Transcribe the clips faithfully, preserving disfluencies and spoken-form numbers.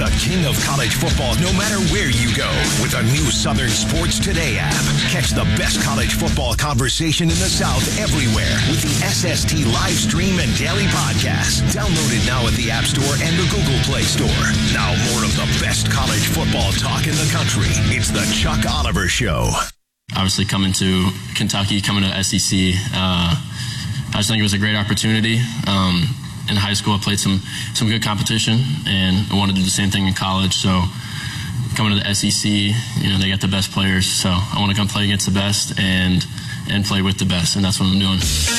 the king of college football no matter where you go with a new Southern Sports Today app. Catch the best college football conversation in the South everywhere with the S S T live stream and daily podcast. Download it now at the App Store and the Google Play Store. Now more of the best college football talk in the country. It's the Chuck Oliver Show. Obviously coming to Kentucky, coming to S E C, uh, I just think it was a great opportunity. Um, in high school, I played some, some good competition, and I wanted to do the same thing in college. So coming to the S E C, you know, they got the best players. So I want to come play against the best and and play with the best, and that's what I'm doing.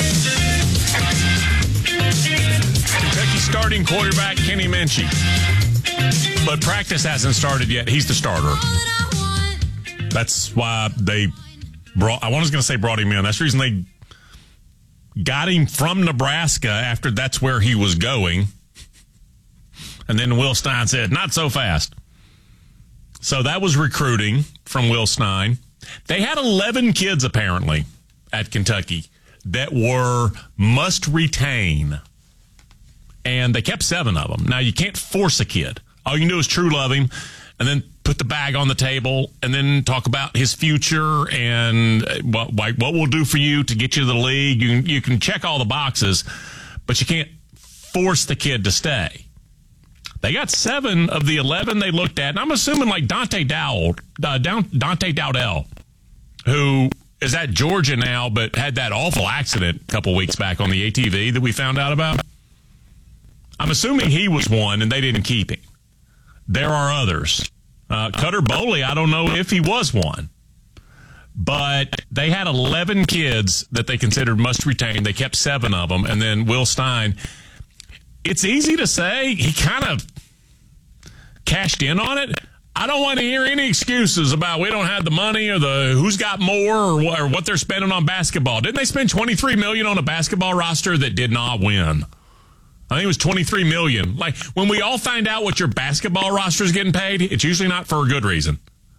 Kentucky starting quarterback Kenny Minchey. But practice hasn't started yet. He's the starter. That's why they brought, I was going to say brought him in. That's the reason they got him from Nebraska after that's where he was going. And then Will Stein said, not so fast. So that was recruiting from Will Stein. They had eleven kids, apparently, at Kentucky that were must retain. And they kept seven of them. Now, you can't force a kid. All you can do is true love him and then put the bag on the table and then talk about his future and what, what we'll do for you to get you to the league. You can, you can check all the boxes, but you can't force the kid to stay. They got seven of the eleven they looked at, and I'm assuming like Dante Dowell, uh, Dante Dowdell, who is at Georgia now but had that awful accident a couple weeks back on the A T V that we found out about. I'm assuming he was one, and they didn't keep him. There are others. Uh, Cutter Boley, I don't know if he was one. But they had eleven kids that they considered must retain. They kept seven of them. And then Will Stein, it's easy to say he kind of cashed in on it. I don't want to hear any excuses about we don't have the money or the who's got more or what, or what they're spending on basketball. Didn't they spend twenty-three million dollars on a basketball roster that did not win? I think it was twenty-three million dollars. Like, when we all find out what your basketball roster is getting paid, it's usually not for a good reason.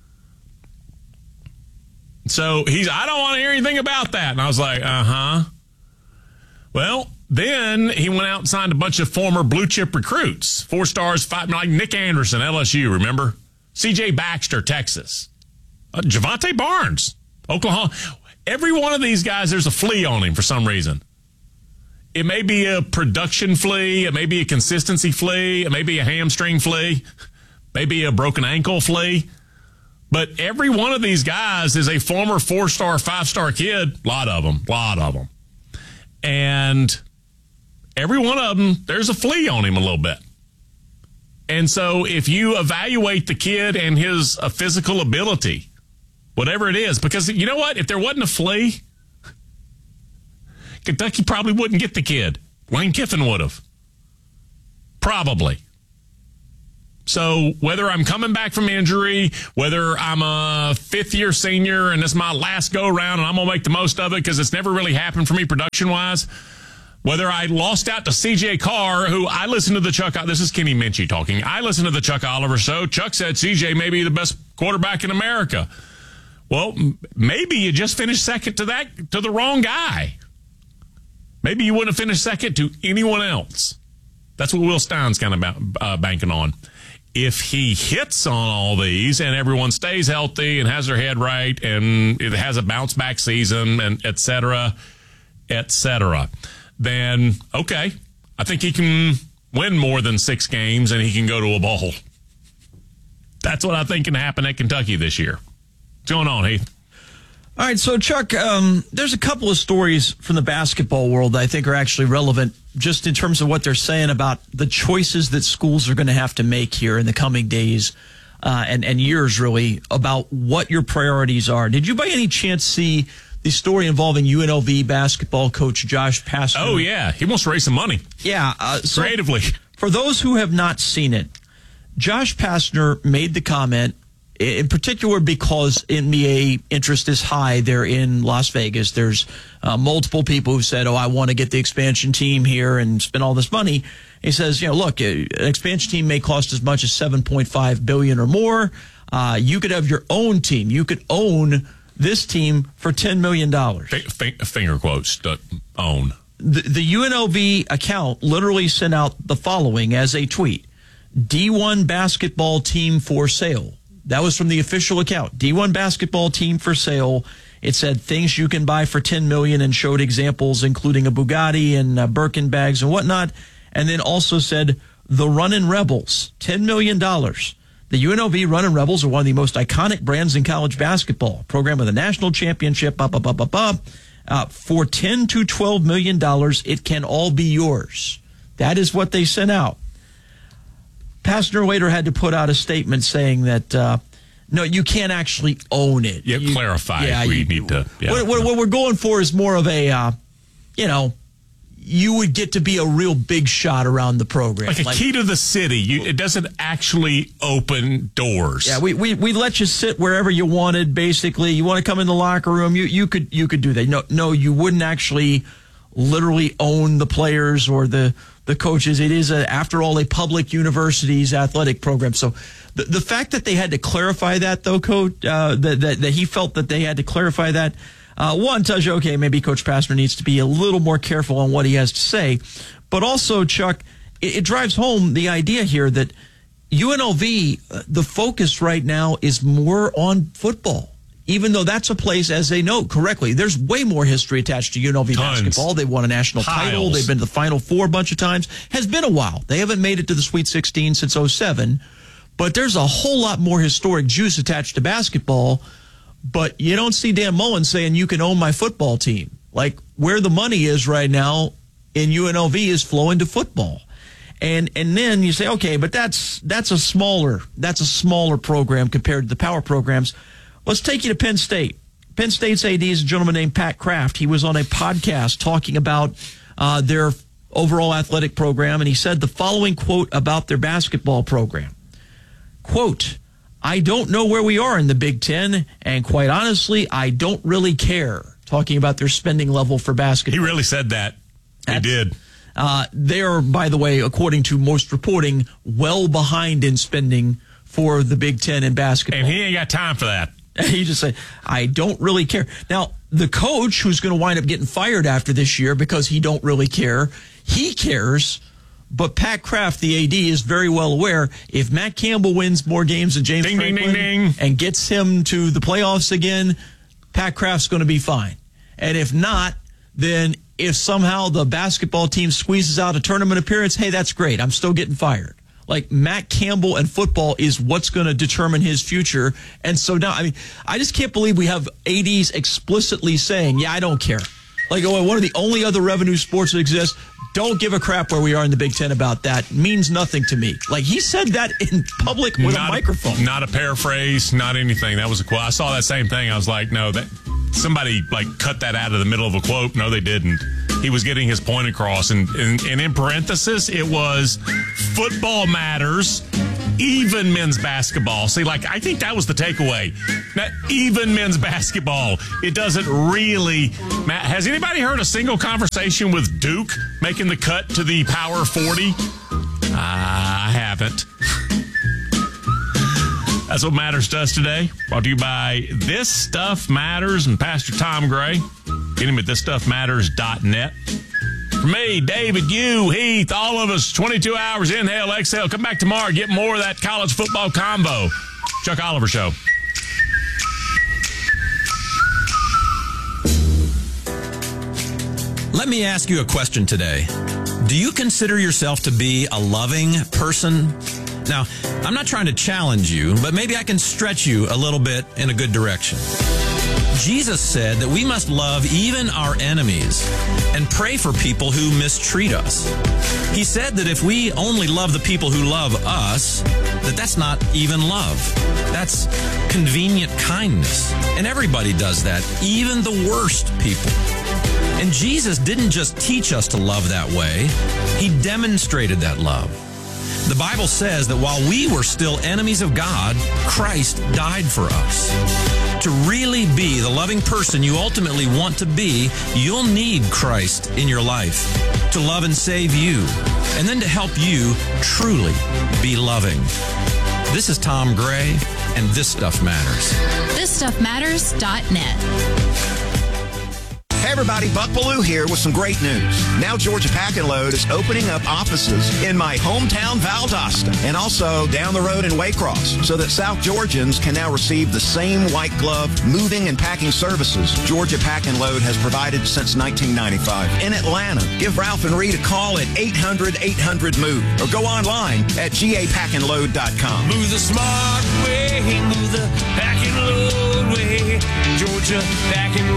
So he's, I don't want to hear anything about that. And I was like, uh-huh. Well, then he went out and signed a bunch of former blue-chip recruits. Four stars, five, like Nick Anderson, L S U, remember? C J Baxter, Texas. Uh, Javante Barnes, Oklahoma. Every one of these guys, there's a flea on him for some reason. It may be a production flea. It may be a consistency flea. It may be a hamstring flea. Maybe a broken ankle flea. But every one of these guys is a former four-star, five-star kid. A lot of them. A lot of them. And every one of them, there's a flea on him a little bit. And so if you evaluate the kid and his uh, physical ability, whatever it is, because you know what? If there wasn't a flea, Kentucky probably wouldn't get the kid. Lane Kiffin would have. Probably. So whether I'm coming back from injury, whether I'm a fifth-year senior and this is my last go-around and I'm going to make the most of it because it's never really happened for me production-wise, whether I lost out to C J Carr, who I listened to the Chuck, this is Kenny Minchey talking, I listened to the Chuck Oliver show. Chuck said C J may be the best quarterback in America. Well, maybe you just finished second to that, to the wrong guy. Maybe you wouldn't have finished second to anyone else. That's what Will Stein's kind of uh, banking on. If he hits on all these and everyone stays healthy and has their head right and it has a bounce back season and et cetera, et cetera, then, okay, I think he can win more than six games and he can go to a bowl. That's what I think can happen at Kentucky this year. What's going on, Heath? All right, so, Chuck, um, there's a couple of stories from the basketball world that I think are actually relevant just in terms of what they're saying about the choices that schools are going to have to make here in the coming days uh, and, and years, really, about what your priorities are. Did you by any chance see the story involving U N L V basketball coach Josh Pastner? Oh, yeah. He wants to raise some money. Yeah. Uh, so creatively. For those who have not seen it, Josh Pastner made the comment, in particular because N B A interest is high there in Las Vegas. There's uh, multiple people who said, oh, I want to get the expansion team here and spend all this money. He says, you know, look, an expansion team may cost as much as seven point five billion dollars or more. Uh, you could have your own team. You could own this team for ten million dollars. F- f- finger quotes, to own. The, the U N L V account literally sent out the following as a tweet. D one basketball team for sale. That was from the official account. D one basketball team for sale. It said things you can buy for ten million dollars and showed examples, including a Bugatti and uh, Birkin bags and whatnot. And then also said the Runnin' Rebels, ten million dollars. The U N L V Runnin' Rebels are one of the most iconic brands in college basketball. Program with a national championship, up, up, up, up, up. Uh, for ten to twelve million dollars, it can all be yours. That is what they sent out. Pastner later had to put out a statement saying that, uh, no, you can't actually own it. Yeah, you, clarify. Yeah, we you, need to. Yeah. What, what, what we're going for is more of a, uh, you know, you would get to be a real big shot around the program. Like a like, key to the city. You, it doesn't actually open doors. Yeah, we, we we let you sit wherever you wanted, basically. You want to come in the locker room, you, you could you could do that. No, no, you wouldn't actually literally own the players or the, the coaches. It is, a, after all, a public university's athletic program. So the, the fact that they had to clarify that, though, Coach, uh, that, that, that he felt that they had to clarify that, Uh, one tells you, okay, maybe Coach Pastner needs to be a little more careful on what he has to say. But also, Chuck, it, it drives home the idea here that U N L V, uh, the focus right now is more on football. Even though that's a place, as they note correctly, there's way more history attached to U N L V Tons. basketball. They won a national Piles. title. They've been to the Final Four a bunch of times. Has been a while. They haven't made it to the Sweet sixteen since oh seven. But there's a whole lot more historic juice attached to basketball. But you don't see Dan Mullen saying you can own my football team. Like, where the money is right now in U N L V is flowing to football. And and then you say, okay, but that's that's a smaller that's a smaller program compared to the power programs. Let's take you to Penn State. Penn State's A D is a gentleman named Pat Kraft. He was on a podcast talking about uh, their overall athletic program, and he said the following quote about their basketball program. Quote, I don't know where we are in the Big Ten, and quite honestly, I don't really care. Talking about their spending level for basketball. He really said that. He That's, did. Uh, they are, by the way, according to most reporting, well behind in spending for the Big Ten in basketball. And he ain't got time for that. He just said, I don't really care. Now, the coach who's going to wind up getting fired after this year because he don't really care, he cares. But Pat Kraft, the A D, is very well aware if Matt Campbell wins more games than James Ding, ding, Franklin ding, ding. and gets him to the playoffs again, Pat Kraft's going to be fine. And if not, then if somehow the basketball team squeezes out a tournament appearance, hey, that's great. I'm still getting fired. Like, Matt Campbell and football is what's going to determine his future. And so now, I mean, I just can't believe we have A Ds explicitly saying, yeah, I don't care. Like, oh, one of the only other revenue sports that exist, don't give a crap where we are in the Big Ten about that. Means nothing to me. Like, he said that in public with not a microphone. Not a paraphrase, not anything. That was a quote. I saw that same thing. I was like, no, that somebody like cut that out of the middle of a quote. No, they didn't. He was getting his point across. And, and, and in parenthesis, it was football matters, even men's basketball. See, like, I think that was the takeaway. Now, even men's basketball. It doesn't really matter. Has anybody heard a single conversation with Duke making the cut to the Power forty? Uh, I haven't. That's what Matters does today. Brought to you by This Stuff Matters and Pastor Tom Gray. Get him at this stuff matters dot net. For me, David, you, Heath, all of us, twenty-two hours, inhale, exhale. Come back tomorrow, get more of that college football combo. Chuck Oliver Show. Let me ask you a question today. Do you consider yourself to be a loving person? Now, I'm not trying to challenge you, but maybe I can stretch you a little bit in a good direction. Jesus said that we must love even our enemies and pray for people who mistreat us. He said that if we only love the people who love us, that that's not even love. That's convenient kindness. And everybody does that, even the worst people. And Jesus didn't just teach us to love that way. He demonstrated that love. The Bible says that while we were still enemies of God, Christ died for us. To really be the loving person you ultimately want to be, you'll need Christ in your life to love and save you, and then to help you truly be loving. This is Tom Gray, and This Stuff Matters. this stuff matters dot net. Hey everybody, Buck Bellew here with some great news. Now Georgia Pack and Load is opening up offices in my hometown Valdosta and also down the road in Waycross so that South Georgians can now receive the same white glove moving and packing services Georgia Pack and Load has provided since nineteen ninety-five. In Atlanta, give Ralph and Reed a call at eight hundred eight hundred move or go online at G A pack and load dot com. Move the smart way, move the pack and load way, Georgia Pack and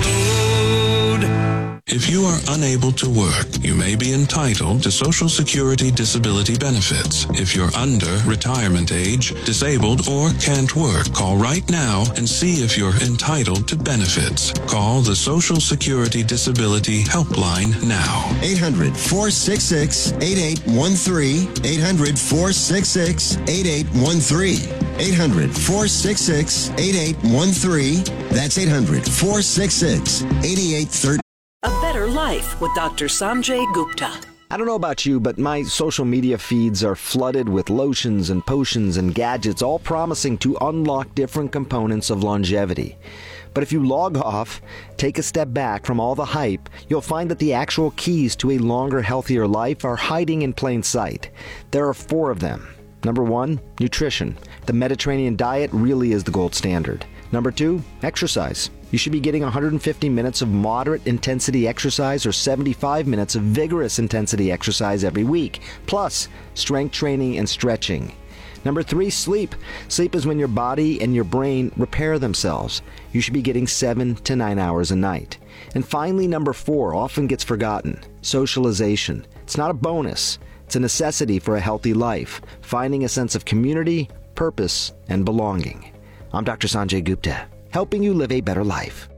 Load. If you are unable to work, you may be entitled to Social Security disability benefits. If you're under retirement age, disabled, or can't work, call right now and see if you're entitled to benefits. Call the Social Security Disability Helpline now. eight hundred four six six eight eight one three. eight hundred four six six eight eight one three. eight hundred four six six eight eight one three. That's eight hundred four six six eight eight one three. A better life with Doctor Sanjay Gupta. I don't know about you, but my social media feeds are flooded with lotions and potions and gadgets, all promising to unlock different components of longevity. But if you log off, take a step back from all the hype, you'll find that the actual keys to a longer, healthier life are hiding in plain sight. There are four of them. Number one, nutrition. The Mediterranean diet really is the gold standard. Number two, exercise. You should be getting one hundred fifty minutes of moderate intensity exercise or seventy-five minutes of vigorous intensity exercise every week, plus strength training and stretching. Number three, sleep. Sleep is when your body and your brain repair themselves. You should be getting seven to nine hours a night. And finally, number four, often gets forgotten, socialization. It's not a bonus. It's a necessity for a healthy life, finding a sense of community, purpose, and belonging. I'm Doctor Sanjay Gupta, helping you live a better life.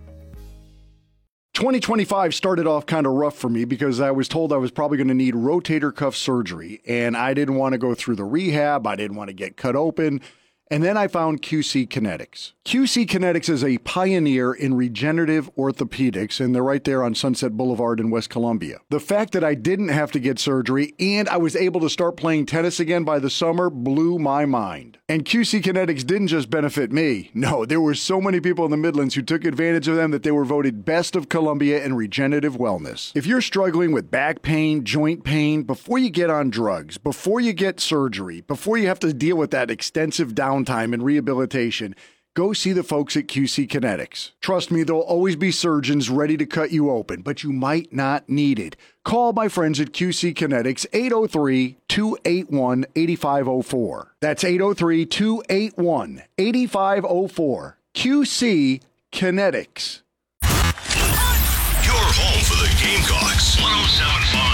twenty twenty-five started off kind of rough for me because I was told I was probably going to need rotator cuff surgery, and I didn't want to go through the rehab. I didn't want to get cut open. And then I found Q C Kinetics. Q C Kinetics is a pioneer in regenerative orthopedics, and they're right there on Sunset Boulevard in West Columbia. The fact that I didn't have to get surgery and I was able to start playing tennis again by the summer blew my mind. And Q C Kinetics didn't just benefit me. No, there were so many people in the Midlands who took advantage of them that they were voted Best of Columbia in regenerative wellness. If you're struggling with back pain, joint pain, before you get on drugs, before you get surgery, before you have to deal with that extensive downtime and rehabilitation, go see the folks at Q C Kinetics. Trust me, there'll always be surgeons ready to cut you open, but you might not need it. Call my friends at Q C Kinetics, eight oh three, two eight one, eight five oh four. That's eight oh three, two eight one, eight five oh four. Q C Kinetics. Your home for the Gamecocks. one oh seven point five